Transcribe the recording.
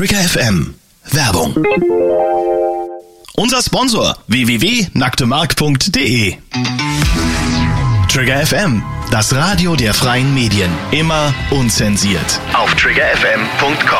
Trigger FM. Werbung. Unser Sponsor www.nacktemark.de. Trigger FM, das Radio der freien Medien. Immer unzensiert. Auf triggerfm.com.